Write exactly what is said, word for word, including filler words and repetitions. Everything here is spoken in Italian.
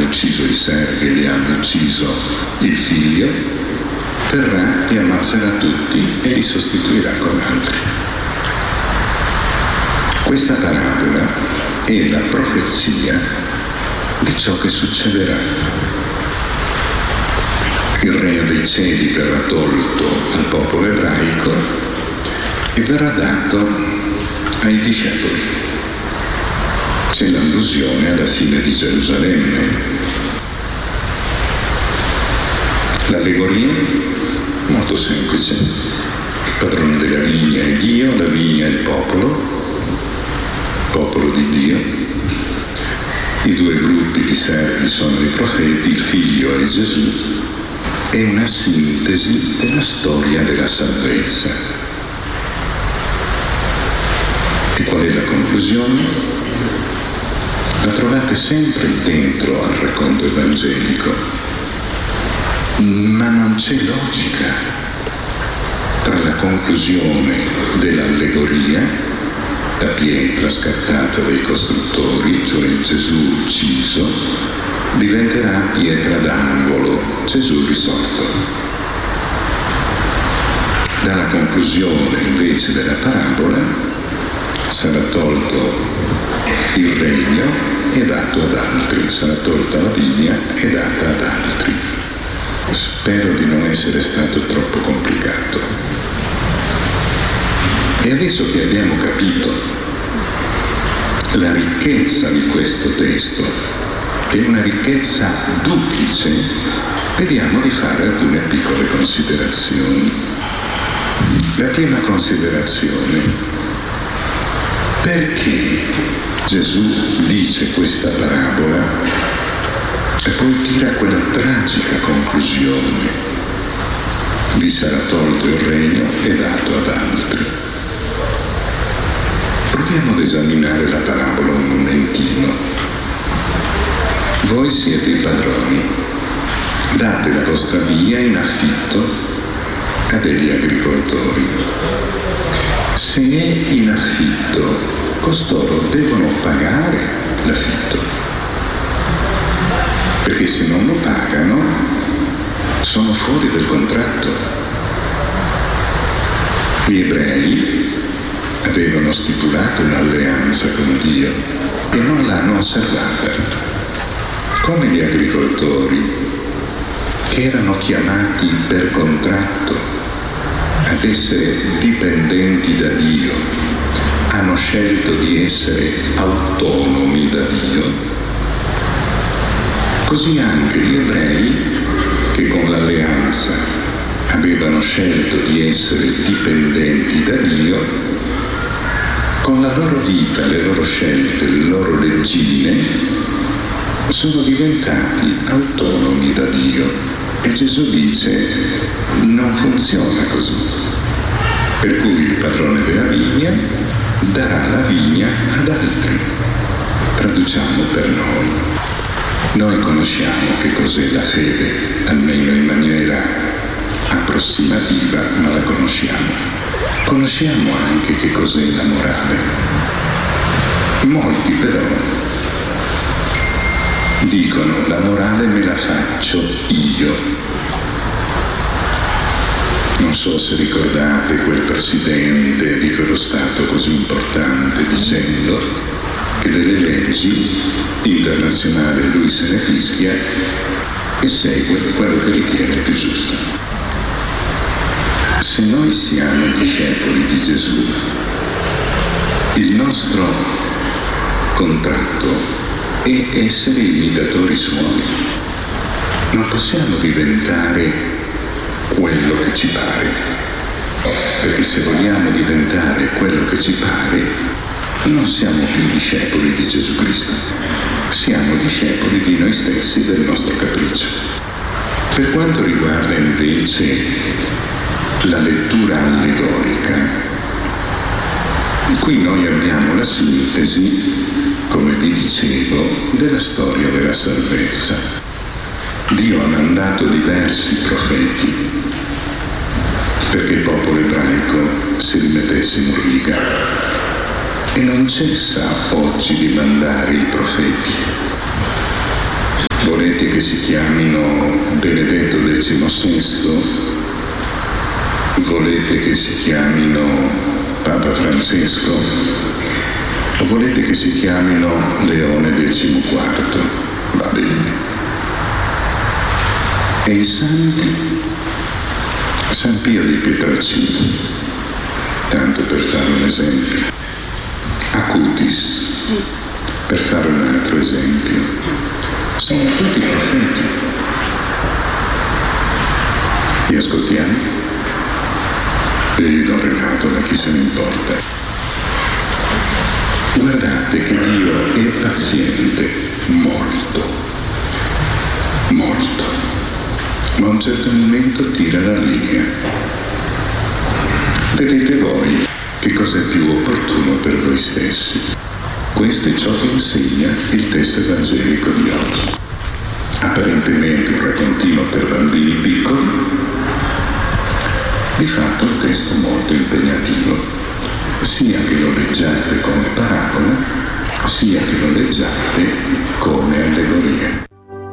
ucciso i servi e gli hanno ucciso il figlio, verrà, li ammazzerà tutti e li sostituirà con altri. Questa parabola è la profezia di ciò che succederà. Il regno dei cieli verrà tolto al popolo ebraico e verrà dato ai discepoli. C'è l'allusione alla fine di Gerusalemme. L'allegoria? Molto semplice. Il padrone della vigna è Dio, la vigna è il popolo, popolo di Dio. I due gruppi di servi sono i profeti, il figlio è Gesù. È una sintesi della storia della salvezza. E qual è la conclusione? La trovate sempre dentro al racconto evangelico, ma non c'è logica tra la conclusione dell'allegoria, la pietra scartata dai costruttori, cioè Gesù ucciso, diventerà pietra d'angolo, Gesù risorto. Dalla conclusione invece della parabola sarà tolto il regno e dato ad altri, sarà tolta la vigna e data ad altri. Spero di non essere stato troppo complicato. E adesso che abbiamo capito la ricchezza di questo testo, che è una ricchezza duplice, vediamo di fare alcune piccole considerazioni. La prima considerazione: perché Gesù dice questa parabola e poi tira quella tragica conclusione: vi sarà tolto il regno e dato ad altri? Proviamo ad esaminare la parabola un momentino. Voi siete i padroni, date la vostra via in affitto a degli agricoltori. Se è in affitto, costoro devono pagare l'affitto, perché se non lo pagano sono fuori del contratto. Gli ebrei avevano stipulato un'alleanza con Dio e non l'hanno osservata, come gli agricoltori che erano chiamati per contratto ad essere dipendenti da Dio, hanno scelto di essere autonomi da Dio. Così anche gli ebrei, che con l'alleanza avevano scelto di essere dipendenti da Dio, con la loro vita, le loro scelte, le loro leggine, sono diventati autonomi da Dio. E Gesù dice: non funziona così. Per cui il padrone della vigna darà la vigna ad altri. Traduciamo per noi. Noi conosciamo che cos'è la fede, almeno in maniera approssimativa, ma la conosciamo. Conosciamo anche che cos'è la morale. Molti però dicono: la morale me la faccio io. Non so se ricordate quel presidente di quello Stato così importante dicendo che delle leggi internazionali lui se ne fischia e segue quello che ritiene più giusto. Se noi siamo discepoli di Gesù, il nostro contratto è essere imitatori suoi. Non possiamo diventare quello che ci pare, perché se vogliamo diventare quello che ci pare non siamo più discepoli di Gesù Cristo, siamo discepoli di noi stessi, del nostro capriccio. Per quanto riguarda invece la lettura allegorica, qui noi abbiamo la sintesi, come vi dicevo, della storia della salvezza. Dio ha mandato diversi profeti perché il popolo ebraico si rimettesse in riga e non cessa oggi di mandare i profeti. Volete che si chiamino Benedetto diciannovesimo? Volete che si chiamino Papa Francesco? O volete che si chiamino Leone decimoquarto? Va bene. E i santi? San Pio di Pietrelcina, tanto per fare un esempio. Acutis, per fare un altro esempio. Sono tutti profeti. Li ascoltiamo? E gli do un regalo, da chi se ne importa. Guardate che Dio è paziente, molto, molto, ma a un certo momento tira la linea. Vedete voi che cosa è più opportuno per voi stessi. Questo è ciò che insegna il testo evangelico di oggi. Apparentemente un raccontino per bambini piccoli, di fatto un testo molto impegnativo, sia che lo leggiate come parabola, sia che lo leggiate